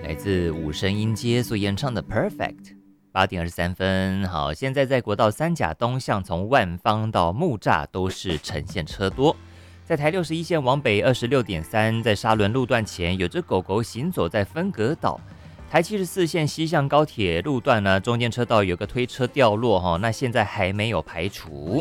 来自武声音阶所演唱的 Perfect。8点23分，好，现在在国道三甲东向从万芳到木栅都是呈现车多。在台61线往北26.3，在沙仑路段前有只狗狗行走在分隔岛。台74线西向高铁路段呢，中间车道有个推车掉落，那现在还没有排除。